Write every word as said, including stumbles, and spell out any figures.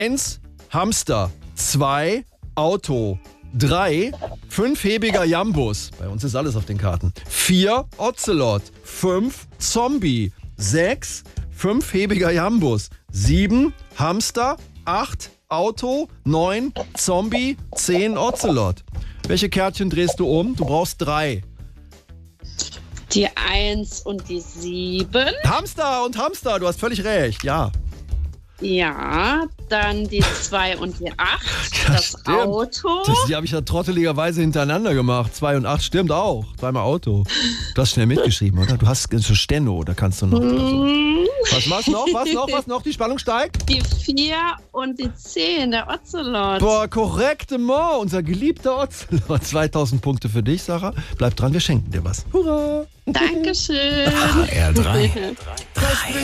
Eins, Hamster. Zwei, Auto. Drei, fünfhebiger Jambus. Bei uns ist alles auf den Karten. Vier, Ocelot. Fünf, Zombie. Sechs, fünfhebiger Jambus. Sieben, Hamster. Acht, Auto. Neun, Zombie. Zehn, Ocelot. Welche Kärtchen drehst du um? Du brauchst drei. Die eins und die sieben. Hamster und Hamster, du hast völlig recht, ja. Ja, dann die zwei und die acht. Ja, das stimmt. Auto. Das, die habe ich ja trotteligerweise hintereinander gemacht. Zwei und acht stimmt auch. Zweimal Auto. Du hast schnell mitgeschrieben, oder? Du hast so Steno, da kannst du noch. Mm, Was machst du noch? Was noch? Was noch? Die Spannung steigt? Die vier und die zehn, der Ocelot. Boah, korrektement. Unser geliebter Ocelot. zweitausend Punkte für dich, Sarah. Bleib dran, wir schenken dir was. Hurra! Dankeschön. R drei.